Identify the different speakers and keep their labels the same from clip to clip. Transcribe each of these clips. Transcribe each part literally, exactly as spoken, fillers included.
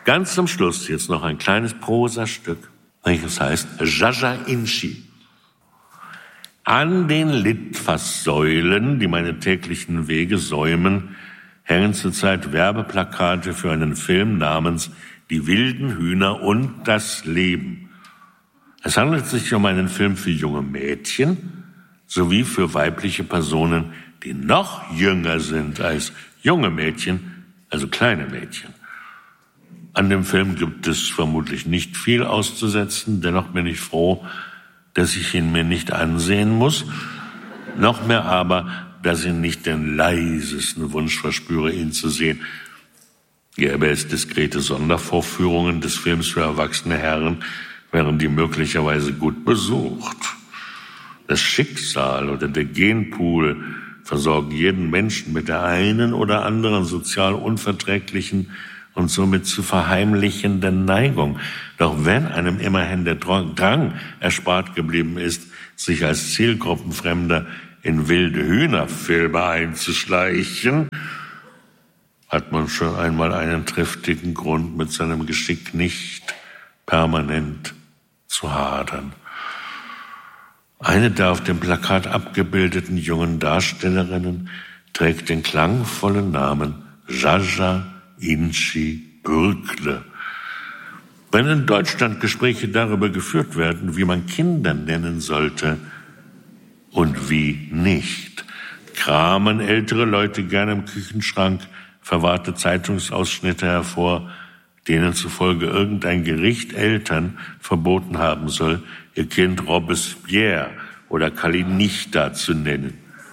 Speaker 1: Ganz zum Schluss jetzt noch ein kleines Prosastück, welches heißt Jaja Inchi. An den Litfaßsäulen, die meine täglichen Wege säumen, hängen zurzeit Werbeplakate für einen Film namens Die wilden Hühner und das Leben. Es handelt sich um einen Film für junge Mädchen sowie für weibliche Personen, die noch jünger sind als junge Mädchen, also kleine Mädchen. An dem Film gibt es vermutlich nicht viel auszusetzen, dennoch bin ich froh, dass ich ihn mir nicht ansehen muss, noch mehr aber, dass ich nicht den leisesten Wunsch verspüre, ihn zu sehen. Gäbe es diskrete Sondervorführungen des Films für erwachsene Herren, wären die möglicherweise gut besucht. Das Schicksal oder der Genpool versorgen jeden Menschen mit der einen oder anderen sozial unverträglichen und somit zu verheimlichenden Neigung. Doch wenn einem immerhin der Drang erspart geblieben ist, sich als Zielgruppenfremder in wilde Hühnerfilme einzuschleichen, hat man schon einmal einen triftigen Grund, mit seinem Geschick nicht permanent zu hadern. Eine der auf dem Plakat abgebildeten jungen Darstellerinnen trägt den klangvollen Namen Jaja Inchi Bürkle. Wenn in Deutschland Gespräche darüber geführt werden, wie man Kinder nennen sollte und wie nicht, kramen ältere Leute gerne im Küchenschrank verwahrte Zeitungsausschnitte hervor, denen zufolge irgendein Gericht Eltern verboten haben soll, ihr Kind Robespierre oder Kalinichta zu nennen.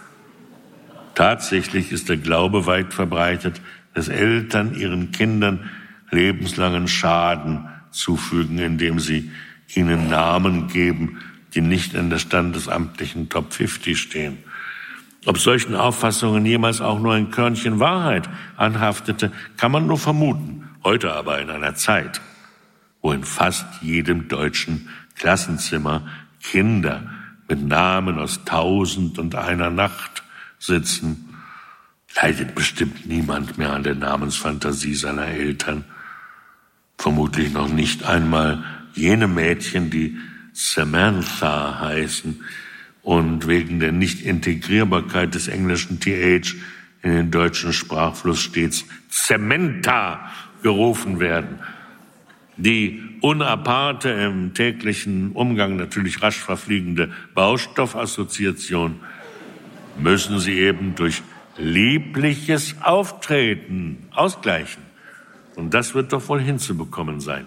Speaker 1: Tatsächlich ist der Glaube weit verbreitet, dass Eltern ihren Kindern lebenslangen Schaden zufügen, indem sie ihnen Namen geben, die nicht in der standesamtlichen Top fünfzig stehen. Ob solchen Auffassungen jemals auch nur ein Körnchen Wahrheit anhaftete, kann man nur vermuten. Heute aber in einer Zeit, wo in fast jedem deutschen Klassenzimmer Kinder mit Namen aus Tausend und einer Nacht sitzen, leidet bestimmt niemand mehr an der Namensfantasie seiner Eltern. Vermutlich noch nicht einmal jene Mädchen, die Samantha heißen und wegen der Nicht-Integrierbarkeit des englischen T H in den deutschen Sprachfluss stets Samantha gerufen werden. Die unaparte, im täglichen Umgang natürlich rasch verfliegende Baustoffassoziation müssen sie eben durch liebliches Auftreten ausgleichen. Und das wird doch wohl hinzubekommen sein.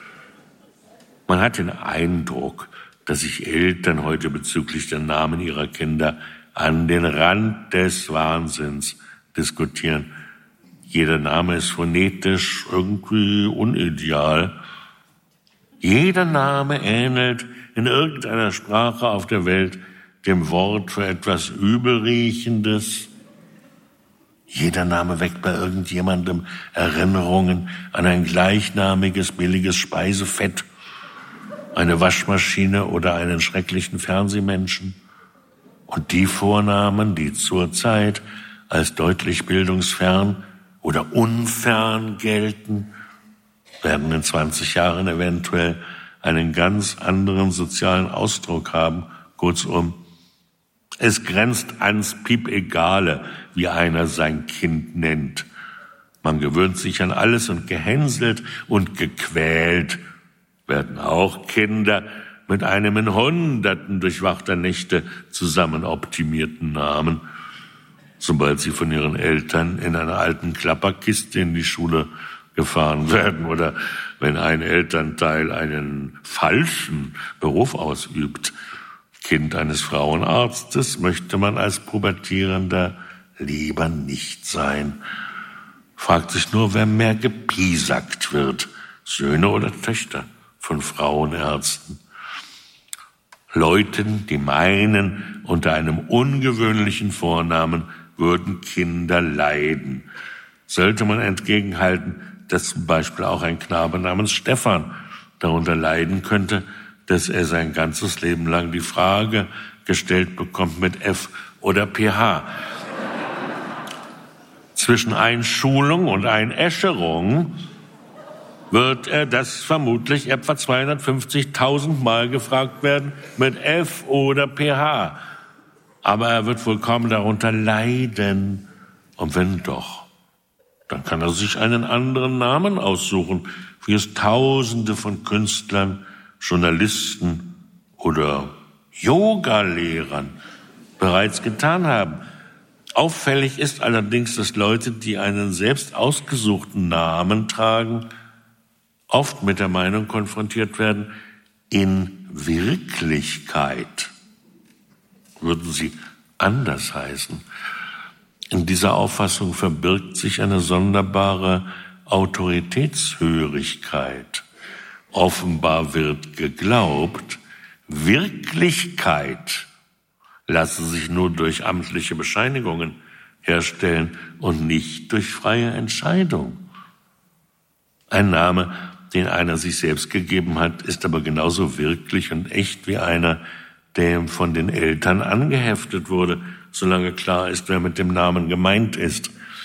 Speaker 1: Man hat den Eindruck, dass sich Eltern heute bezüglich der Namen ihrer Kinder an den Rand des Wahnsinns diskutieren. Jeder Name ist phonetisch irgendwie unideal. Jeder Name ähnelt in irgendeiner Sprache auf der Welt dem Wort für etwas Übelriechendes. Jeder Name weckt bei irgendjemandem Erinnerungen an ein gleichnamiges, billiges Speisefett, eine Waschmaschine oder einen schrecklichen Fernsehmenschen. Und die Vornamen, die zurzeit als deutlich bildungsfern oder unfern gelten, werden in zwanzig Jahren eventuell einen ganz anderen sozialen Ausdruck haben. Kurzum, es grenzt ans Piepegale, wie einer sein Kind nennt. Man gewöhnt sich an alles und gehänselt und gequält werden auch Kinder mit einem in Hunderten durchwachter Nächte zusammen optimierten Namen, sobald sie von ihren Eltern in einer alten Klapperkiste in die Schule gefahren werden oder wenn ein Elternteil einen falschen Beruf ausübt. Kind eines Frauenarztes möchte man als Pubertierender lieber nicht sein. Fragt sich nur, wer mehr gepiesackt wird, Söhne oder Töchter von Frauenärzten. Leuten, die meinen, unter einem ungewöhnlichen Vornamen würden Kinder leiden. Sollte man entgegenhalten, dass zum Beispiel auch ein Knabe namens Stefan darunter leiden könnte, dass er sein ganzes Leben lang die Frage gestellt bekommt mit F oder P H. Zwischen Einschulung und Einäscherung wird er das vermutlich etwa zweihundertfünfzigtausend Mal gefragt werden, mit F oder P H. Aber er wird wohl kaum darunter leiden. Und wenn doch, dann kann er sich einen anderen Namen aussuchen, wie es Tausende von Künstlern, Journalisten oder Yoga-Lehrern bereits getan haben. Auffällig ist allerdings, dass Leute, die einen selbst ausgesuchten Namen tragen, oft mit der Meinung konfrontiert werden, in Wirklichkeit würden sie anders heißen. In dieser Auffassung verbirgt sich eine sonderbare Autoritätshörigkeit. Offenbar wird geglaubt, Wirklichkeit lasse sich nur durch amtliche Bescheinigungen herstellen und nicht durch freie Entscheidung. Ein Name, den einer sich selbst gegeben hat, ist aber genauso wirklich und echt wie einer, der ihm von den Eltern angeheftet wurde, solange klar ist, wer mit dem Namen gemeint ist.